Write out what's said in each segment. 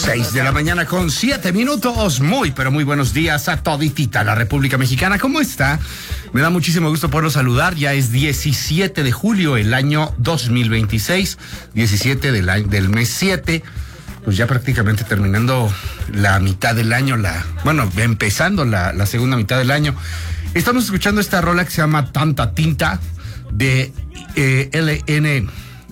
6 de la mañana con 7 minutos. Muy, pero muy buenos días a toditita la República Mexicana. ¿Cómo está? Me da muchísimo gusto poderlo saludar. Ya es 17 de julio, el año 2026. 17 del mes 7. Pues ya prácticamente terminando la mitad del año. Empezando la segunda mitad del año. Estamos escuchando esta rola que se llama Tanta Tinta de LN.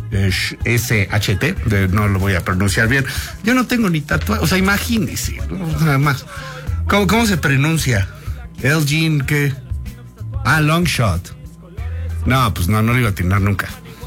SHT, no lo voy a pronunciar bien. Yo no tengo ni tatuaje, o sea, imagínese, nada más. ¿Cómo se pronuncia? Elgin, ¿qué? Longshot. No, pues no lo iba a atinar nunca.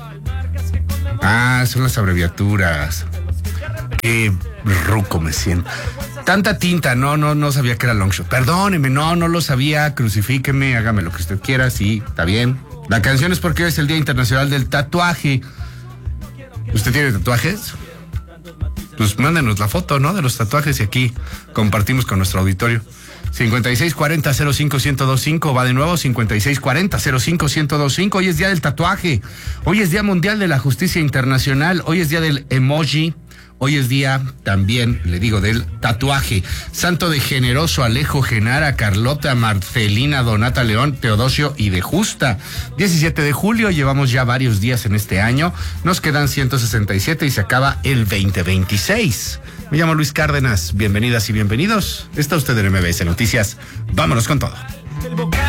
Son las abreviaturas. Qué ruco me siento. Tanta tinta, no sabía que era Longshot. Perdóneme, no lo sabía, crucifíqueme, hágame lo que usted quiera, sí, está bien. La canción es porque hoy es el Día Internacional del Tatuaje. ¿Usted tiene tatuajes? Pues mándenos la foto, ¿no? De los tatuajes y aquí compartimos con nuestro auditorio. 5640-05-1025, va de nuevo, 5640-05-1025. Hoy es Día del Tatuaje, hoy es Día Mundial de la Justicia Internacional, hoy es Día del Emoji, hoy es día también, le digo, del tatuaje. Santo de Generoso, Alejo, Genara, Carlota, Marcelina, Donata, León, Teodosio y de Justa. 17 de julio, llevamos ya varios días en este año, nos quedan 167 y se acaba el 2026. Me llamo Luis Cárdenas, bienvenidas y bienvenidos. Está usted en MBS Noticias, vámonos con todo.